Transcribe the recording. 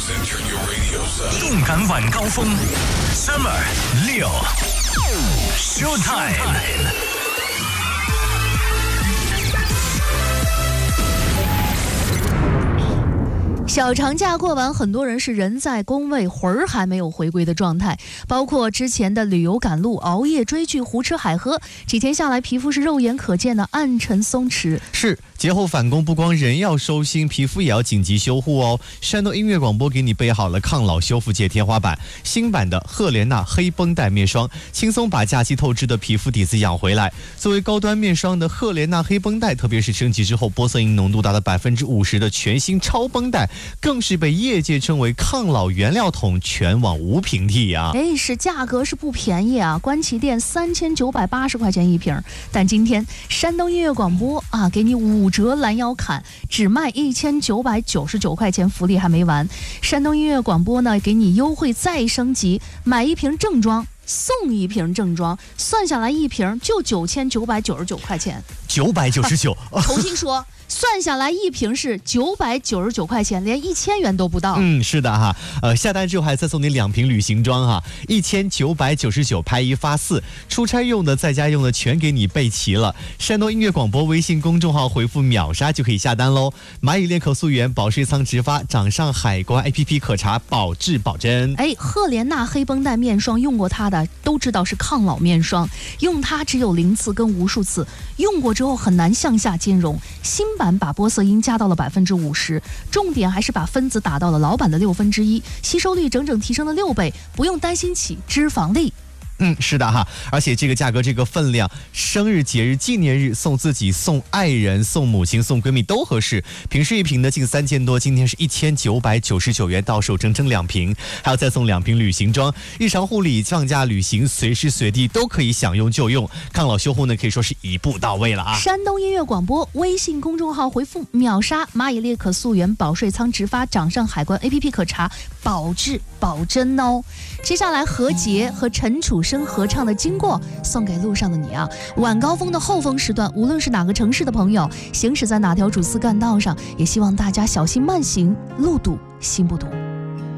动感晚高峰 ，Summer 6 Showtime。 小长假过完，很多人是人在工位，魂儿还没有回归的状态。包括之前的旅游赶路、熬夜追剧、胡吃海喝，几天下来，皮肤是肉眼可见的暗沉松弛。 是节后返工，不光人要收心，皮肤也要紧急修护哦。山东音乐广播给你备好了抗老修复界天花板，新版的赫莲娜黑绷带面霜，轻松把假期透支的皮肤底子养回来。作为高端面霜的赫莲娜黑绷带，特别是升级之后，玻色因浓度达到50%的全新超绷带，更是被业界称为抗老原料桶，全网无平替啊！ 是价格是不便宜啊，官旗店3980块钱一瓶，但今天山东音乐广播啊，给你5折拦腰砍，只卖1999块钱，福利还没完。山东音乐广播呢，给你优惠再升级，买一瓶正装送一瓶正装，算下来一瓶就9999块钱。 999， 重新说。算下来一瓶是999块钱，连1000元都不到。 是的哈，下单之后还再送你2瓶旅行装哈，1999拍1发4，出差用的在家用的全给你备齐了。山东音乐广播微信公众号回复秒杀就可以下单喽。蚂蚁链可溯源，保税仓直发，掌上海关 APP 可查，保质保真。 赫莲娜黑绷带面霜，用过它的都知道是抗老面霜，用它只有0次跟无数次，用过之后很难向下兼容。新版把玻色因加到了50%，重点还是把分子打到了老版的1/6，吸收率整整提升了6倍，不用担心起脂肪粒。 是的哈，而且这个价格、这个分量，生日、节日、纪念日送自己、送爱人、送母亲、送闺蜜都合适。平时一瓶的近3000多，今天是1999元到手，整整2瓶，还要再送2瓶旅行装，日常护理、放假旅行，随时随地都可以想用就用。抗老修护呢，可以说是一步到位了啊！ 山东音乐广播微信公众号回复秒杀，蚂蚁链可溯源，保税仓直发，掌上海关 APP 可查，保质保真哦。接下来何洁和陈楚生合唱的《经过》送给路上的你啊！晚高峰的后峰时段，无论是哪个城市的朋友，行驶在哪条主次干道上，也希望大家小心慢行，路堵心不堵。